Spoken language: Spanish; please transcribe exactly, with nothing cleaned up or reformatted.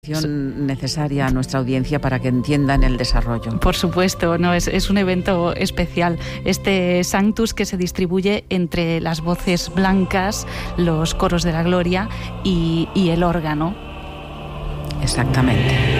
Necesaria a nuestra audiencia para que entiendan el desarrollo. Por supuesto, no es, es un evento especial. Este Sanctus que se distribuye entre las voces blancas, los coros de la gloria y, y el órgano. Exactamente.